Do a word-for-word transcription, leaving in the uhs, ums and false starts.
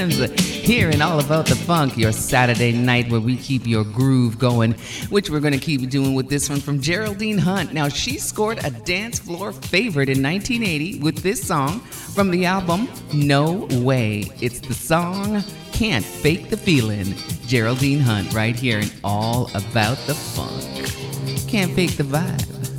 times here in All About the Funk, your Saturday night where we keep your groove going, which we're going to keep doing with this one from Geraldine Hunt. Now, she scored a dance floor favorite in nineteen eighty with this song from the album No Way. It's the song Can't Fake the Feeling. Geraldine Hunt right here in All About the Funk. Can't fake the vibe.